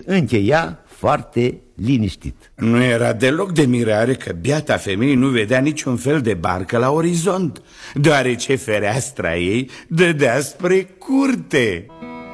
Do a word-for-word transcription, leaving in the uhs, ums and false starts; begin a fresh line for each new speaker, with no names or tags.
încheia foarte liniștit.
Nu era deloc de mirare că biata femeie nu vedea niciun fel de barcă la orizont, deoarece fereastra ei dădea spre curte.